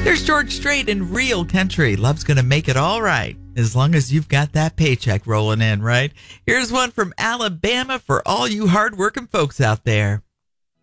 There's George Strait in Real Country. Love's gonna make it all right, as long as you've got that paycheck rolling in, right? Here's one from Alabama for all you hardworking folks out there.